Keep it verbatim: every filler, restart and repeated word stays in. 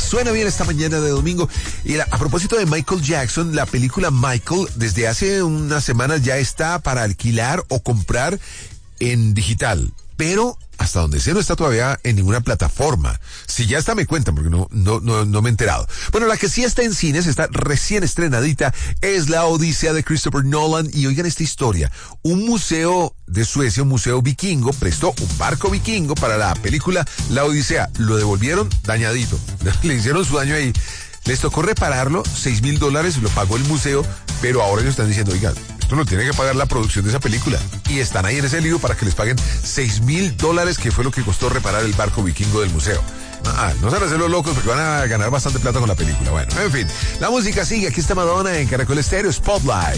suena bien esta mañana de domingo. Y la, a propósito de Michael Jackson, la película Michael desde hace unas semanas ya está para alquilar o comprar en digital. Pero hasta donde sé no está todavía en ninguna plataforma. Si ya está me cuentan porque no, no, no, no me he enterado. Bueno, la que sí está en cines, está recién estrenadita, es La Odisea de Christopher Nolan. Y oigan esta historia. Un museo de Suecia, un museo vikingo, prestó un barco vikingo para la película La Odisea. Lo devolvieron dañadito. Le hicieron su daño ahí. Les tocó repararlo, seis mil dólares, lo pagó el museo, pero ahora ellos están diciendo, oigan, esto lo tiene que pagar la producción de esa película. Y están ahí en ese lío para que les paguen seis mil dólares, que fue lo que costó reparar el barco vikingo del museo. Ah, no se van a hacer los locos porque van a ganar bastante plata con la película. Bueno, en fin, la música sigue. Aquí está Madonna en Caracol Estéreo, Spotlight.